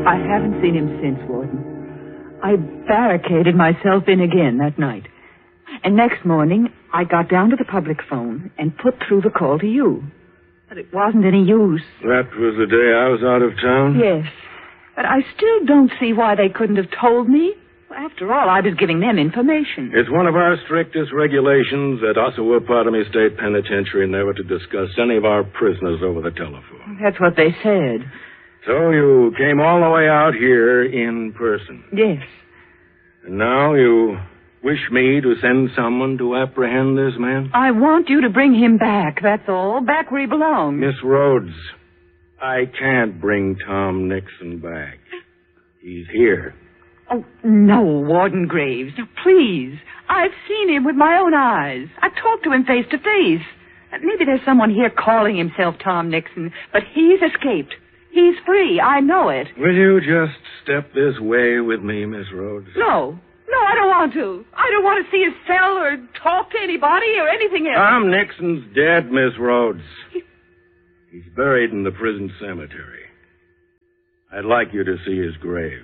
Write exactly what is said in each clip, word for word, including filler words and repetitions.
I haven't seen him since, Warden. I barricaded myself in again that night. And next morning, I got down to the public phone and put through the call to you. But it wasn't any use. That was the day I was out of town? Yes. But I still don't see why they couldn't have told me. After all, I was giving them information. It's one of our strictest regulations at Osawatomie State Penitentiary never to discuss any of our prisoners over the telephone. That's what they said. So you came all the way out here in person? Yes. And now you wish me to send someone to apprehend this man? I want you to bring him back, that's all. Back where he belongs. Miss Rhodes, I can't bring Tom Nixon back. He's here. Oh, no, Warden Graves. Now, please. I've seen him with my own eyes. I've talked to him face to face. Maybe there's someone here calling himself Tom Nixon, but he's escaped. He's free. I know it. Will you just step this way with me, Miss Rhodes? No. No, I don't want to. I don't want to see his cell or talk to anybody or anything else. Tom Nixon's dead, Miss Rhodes. He... He's buried in the prison cemetery. I'd like you to see his grave.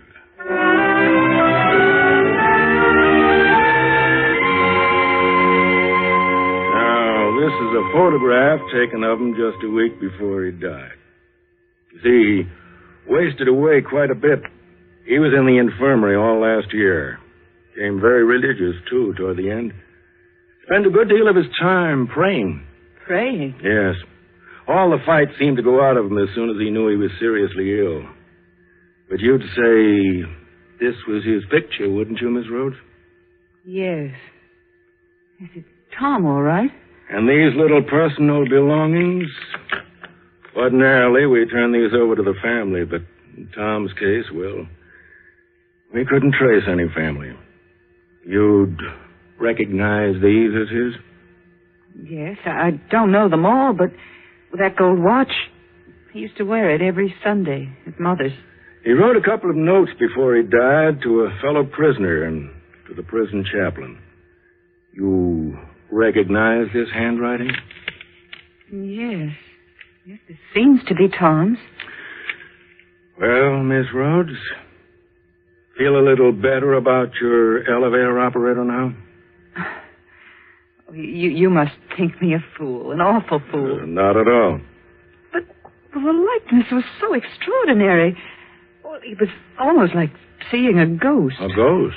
Now, this is a photograph taken of him just a week before he died. You see, he wasted away quite a bit. He was in the infirmary all last year. Became very religious, too, toward the end. Spent a good deal of his time praying. Praying? Yes. All the fight seemed to go out of him as soon as he knew he was seriously ill. But you'd say this was his picture, wouldn't you, Miss Rhodes? Yes. Yes, it's Tom, all right. And these little personal belongings? Ordinarily, we turn these over to the family, but in Tom's case, well, we couldn't trace any family. You'd recognize these as his? Yes, I don't know them all, but that gold watch, he used to wear it every Sunday at Mother's. He wrote a couple of notes before he died to a fellow prisoner and to the prison chaplain. You recognize this handwriting? Yes. Yes, it seems to be Tom's. Well, Miss Rhodes, feel a little better about your elevator operator now? You, you must think me a fool, an awful fool. Uh, not at all. But the likeness was so extraordinary. Well, it was almost like seeing a ghost. A ghost?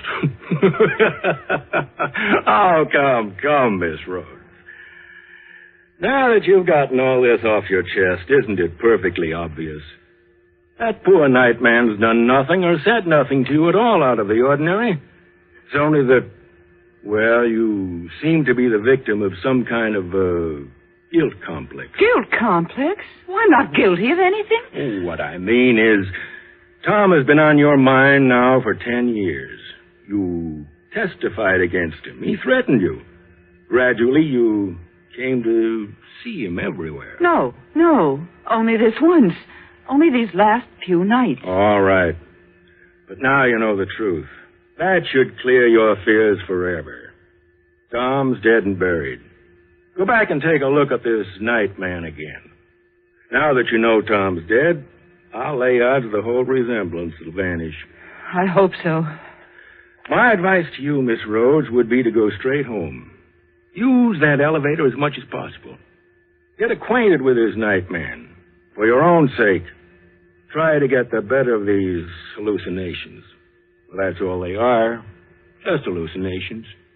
Oh, come, come, Miss Rhodes. Now that you've gotten all this off your chest, isn't it perfectly obvious? That poor night man's done nothing or said nothing to you at all out of the ordinary. It's only that, well, you seem to be the victim of some kind of, uh, guilt complex. Guilt complex? Well, I'm not guilty of anything. Oh, what I mean is, Tom has been on your mind now for ten years. You testified against him. He threatened you. Gradually, you came to see him everywhere. No, no. Only this once. Only these last few nights. All right. But now you know the truth. That should clear your fears forever. Tom's dead and buried. Go back and take a look at this night man again. Now that you know Tom's dead, I'll lay odds the whole resemblance will vanish. I hope so. My advice to you, Miss Rhodes, would be to go straight home. Use that elevator as much as possible. Get acquainted with this night man. For your own sake, try to get the better of these hallucinations. Well, that's all they are. Just hallucinations.